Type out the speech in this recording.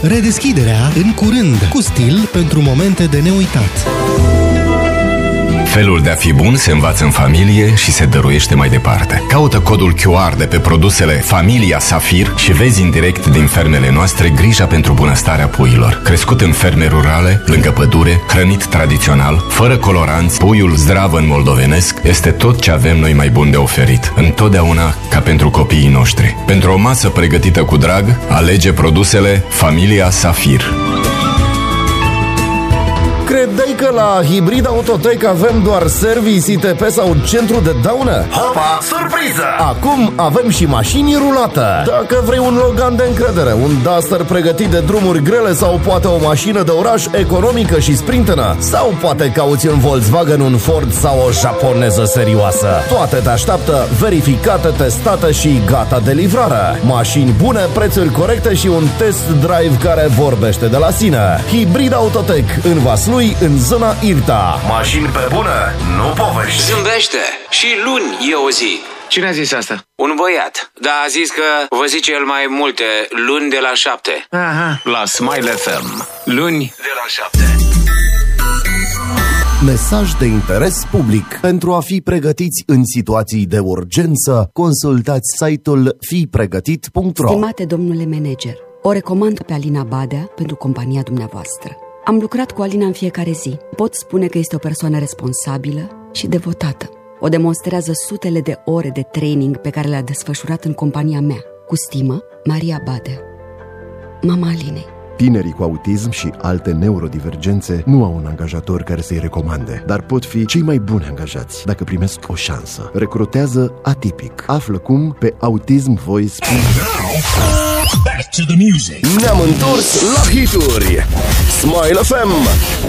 Redeschiderea în curând, cu stil pentru momente de neuitat. Felul de a fi bun se învață în familie și se dăruiește mai departe. Caută codul QR de pe produsele Familia Safir și vezi în direct din fermele noastre grija pentru bunăstarea puiilor. Crescut în ferme rurale, lângă pădure, hrănit tradițional, fără coloranți, puiul zdravăn moldovenesc este tot ce avem noi mai bun de oferit. Întotdeauna ca pentru copiii noștri. Pentru o masă pregătită cu drag, alege produsele Familia Safir. Credeai că la Hibrid Autotech avem doar servicii ITP sau centru de daună? Hopa, surpriză! Acum avem și mașini rulată. Dacă vrei un Logan de încredere, un Duster pregătit de drumuri grele sau poate o mașină de oraș economică și sprintenă, sau poate cauți un Volkswagen, un Ford sau o japoneză serioasă, toate te așteaptă verificate, testate și gata de livrare. Mașini bune, prețuri corecte și un test drive care vorbește de la sine. Hibrid Autotech în Vaslui, în zona Irta. Mașini pe bună, nu povești. Zâmbește. Și luni e o zi. Cine a zis asta? Un băiat. Dar a zis că vă zice el mai multe luni de la 7. Aha. La Smile FM. Luni de la 7. Mesaj de interes public. Pentru a fi pregătiți în situații de urgență, consultați site-ul fipregătit.ro. Stimate domnule manager, o recomand pe Alina Badea pentru compania dumneavoastră. Am lucrat cu Alina în fiecare zi. Pot spune că este o persoană responsabilă și devotată. O demonstrează sutele de ore de training pe care le-a desfășurat în compania mea. Cu stimă, Maria Badea, mama Alinei. Tinerii cu autism și alte neurodivergențe nu au un angajator care să-i recomande, dar pot fi cei mai buni angajați dacă primesc o șansă. Recrutează atipic. Află cum pe autismvoice.ro. Back to the music. Ne-am întors la hituri. Smile FM.